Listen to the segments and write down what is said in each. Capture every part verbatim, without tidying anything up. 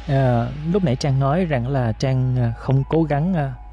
À, lúc nãy Trang nói rằng là Trang không cố gắng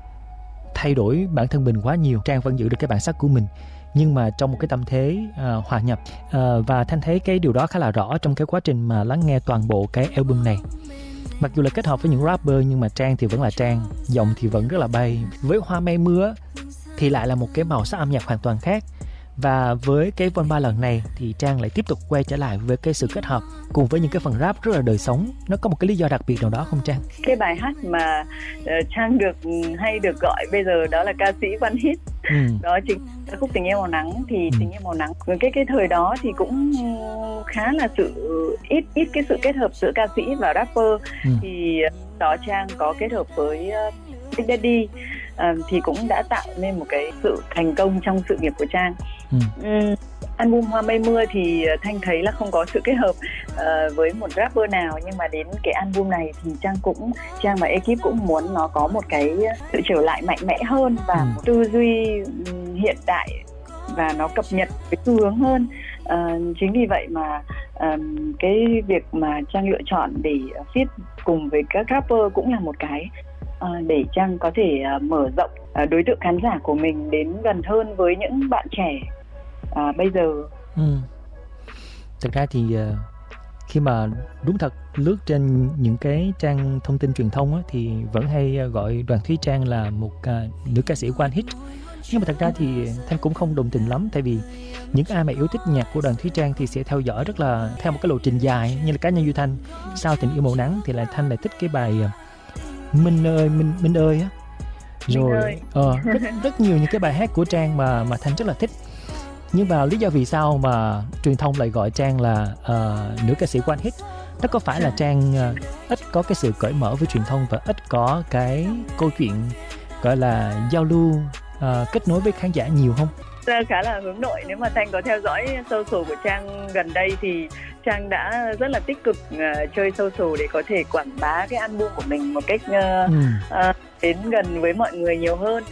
thay đổi bản thân mình quá nhiều, Trang vẫn giữ được cái bản sắc của mình, nhưng mà trong một cái tâm thế uh, hòa nhập. Uh, và Thanh thấy cái điều đó khá là rõ trong cái quá trình mà lắng nghe toàn bộ cái album này. Mặc dù là kết hợp với những rapper nhưng mà Trang thì vẫn là Trang, giọng thì vẫn rất là bay. Với Hoa Mây Mưa thì lại là một cái màu sắc âm nhạc hoàn toàn khác. Và với cái Von ba lần này thì Trang lại tiếp tục quay trở lại với cái sự kết hợp cùng với những cái phần rap rất là đời sống. Nó có một cái lý do đặc biệt nào đó không Trang? Cái bài hát mà uh, Trang được hay được gọi bây giờ đó là ca sĩ One Hit. Ừ. Đó chính là khúc Tình Yêu Màu Nắng. Thì ừ. Tình Yêu Màu Nắng cái cái thời đó thì cũng khá là sự ít ít cái sự kết hợp giữa ca sĩ và rapper. Ừ. Thì đó Trang có kết hợp với uh, Big Daddy. Uh, thì cũng đã tạo nên một cái sự thành công trong sự nghiệp của Trang. Ừ. Um, album Hoa Mây Mưa thì Thanh thấy là không có sự kết hợp uh, với một rapper nào, nhưng mà đến cái album này thì Trang cũng Trang và ekip cũng muốn nó có một cái sự trở lại mạnh mẽ hơn và ừ. một tư duy um, hiện đại và nó cập nhật cái xu hướng hơn. Uh, chính vì vậy mà um, cái việc mà Trang lựa chọn để feat cùng với các rapper cũng là một cái uh, để Trang có thể uh, mở rộng uh, đối tượng khán giả của mình đến gần hơn với những bạn trẻ uh, bây giờ. Ừ. Thực ra thì uh, khi mà đúng thật lướt trên những cái trang thông tin truyền thông á, thì vẫn hay gọi Đoàn Thúy Trang là một uh, nữ ca sĩ one hit. Nhưng mà thật ra thì Thanh cũng không đồng tình lắm, tại vì những ai mà yêu thích nhạc của Đoàn Thúy Trang thì sẽ theo dõi rất là theo một cái lộ trình dài. Như là cá nhân Duy Thanh, sau Tình Yêu Màu Nắng thì lại Thanh lại thích cái bài Minh ơi, Minh, Minh ơi á. Rồi ờ, rất, rất nhiều những cái bài hát của Trang mà, mà Thanh rất là thích. Nhưng mà lý do vì sao mà truyền thông lại gọi Trang là uh, nữ ca sĩ one hit, đó có phải là Trang uh, ít có cái sự cởi mở với truyền thông và ít có cái câu chuyện gọi là giao lưu, Uh, kết nối với khán giả nhiều không? Trang khá là hướng nội. Nếu mà Thanh có theo dõi social của Trang gần đây thì Trang đã rất là tích cực uh, chơi social để có thể quảng bá cái album của mình một cách uh, ừ. uh, đến gần với mọi người nhiều hơn.